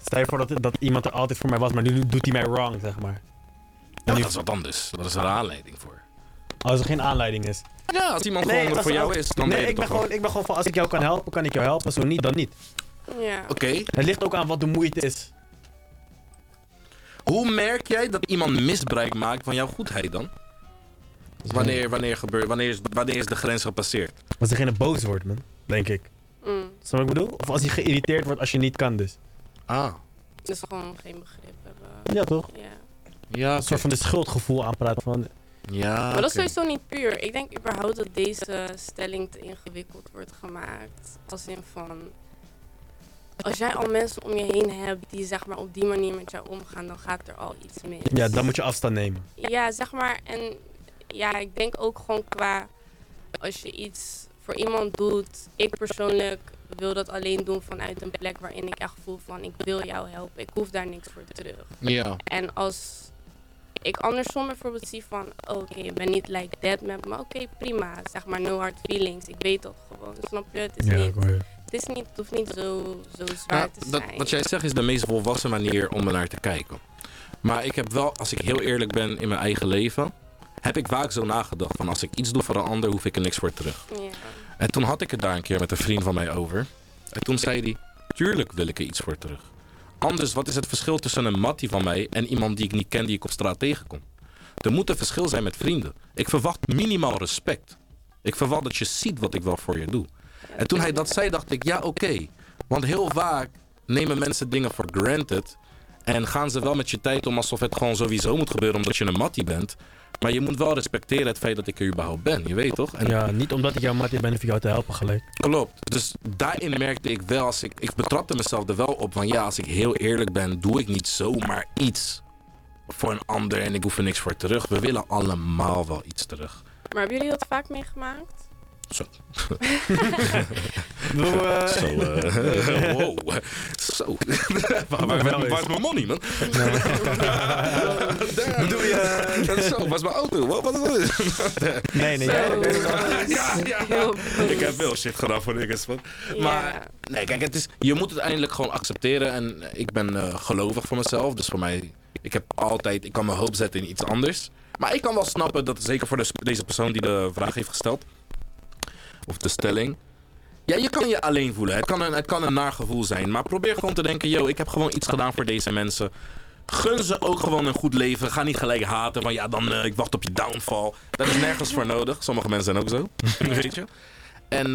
Stel je voor dat iemand er altijd voor mij was, maar nu doet hij mij wrong, zeg maar. Ja, dat is wat anders. Dat is er een aanleiding voor. Als er geen aanleiding is. Ja, als iemand gewoon er voor jou is, dan ben je ik ben gewoon van, als ik jou kan helpen ik jou helpen. Zo niet, dan niet. Ja. Oké. Het ligt ook aan wat de moeite is. Hoe merk jij dat iemand misbruik maakt van jouw goedheid dan? Wanneer is de grens gepasseerd? Als degene boos wordt, man. Denk ik. Snap wat ik bedoel? Of als hij geïrriteerd wordt als je niet kan, dus. Ah. Dus gewoon geen begrip hebben. Ja, toch? Ja. Ja, Een soort van de schuldgevoel aanpraten van... Ja, Maar dat is sowieso niet puur. Ik denk überhaupt dat deze stelling te ingewikkeld wordt gemaakt. Als in van... Als jij al mensen om je heen hebt die zeg maar op die manier met jou omgaan, dan gaat er al iets mis. Ja, dan moet je afstand nemen. Ja, zeg maar. En ja, ik denk ook gewoon qua... Als je iets voor iemand doet... Ik persoonlijk wil dat alleen doen vanuit een plek waarin ik echt voel van... Ik wil jou helpen. Ik hoef daar niks voor terug. Ja. En als ik andersom bijvoorbeeld zie van... Oké, je bent niet like that met me. Oké, prima. Zeg maar no hard feelings. Ik weet dat gewoon. Snap je? Het is Ja, niet... ik hoor je. Het hoeft niet zo zwaar te zijn. Wat jij zegt is de meest volwassen manier om er naar te kijken. Maar ik heb wel, als ik heel eerlijk ben in mijn eigen leven... heb ik vaak zo nagedacht van als ik iets doe voor een ander, hoef ik er niks voor terug. Ja. En toen had ik het daar een keer met een vriend van mij over. En toen zei hij, tuurlijk wil ik er iets voor terug. Anders, wat is het verschil tussen een mattie van mij en iemand die ik niet ken, die ik op straat tegenkom? Er moet een verschil zijn met vrienden. Ik verwacht minimaal respect. Ik verwacht dat je ziet wat ik wel voor je doe. En toen hij dat zei, dacht ik, ja oké. Want heel vaak nemen mensen dingen voor granted. En gaan ze wel met je tijd om alsof het gewoon sowieso moet gebeuren omdat je een mattie bent. Maar je moet wel respecteren het feit dat ik er überhaupt ben, je weet toch? En Ja, niet omdat ik jouw mattie ben of jou te helpen gelijk. klopt. Dus daarin merkte ik wel, ik betrapte mezelf er wel op van ja, als ik heel eerlijk ben, doe ik niet zomaar iets voor een ander en ik hoef er niks voor terug. We willen allemaal wel iets terug. Maar hebben jullie dat vaak meegemaakt? Zo. Wow. Zo. Waar is mijn money, man? Damn. Doe je? Zo, waar is mijn auto? Wat is dat? Nee. Zo, Ja. heel Ik heb veel shit gedaan voor niks, man. Maar, nee, kijk, je moet het eindelijk gewoon accepteren. En ik ben gelovig voor mezelf. Dus voor mij, ik kan mijn hoop zetten in iets anders. Maar ik kan wel snappen dat, zeker voor deze persoon die de vraag heeft gesteld. Of de stelling. Ja, je kan je alleen voelen. Het kan een naar gevoel zijn. Maar probeer gewoon te denken, yo, ik heb gewoon iets gedaan voor deze mensen. Gun ze ook gewoon een goed leven. Ga niet gelijk haten van, ja, dan ik wacht op je downfall. Dat is nergens voor nodig. Sommige mensen zijn ook zo. Weet je? En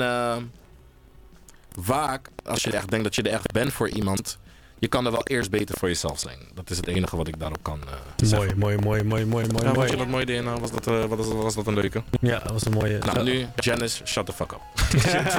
vaak, als je echt denkt dat je er echt bent voor iemand... Je kan er wel eerst beter voor jezelf zijn. Dat is het enige wat ik daarop kan zeggen. Mooi. Ja, vond je dat mooi, DNA? Was dat een leuke? Ja, dat was een mooie. Nou, nu, Janice, shut the fuck up.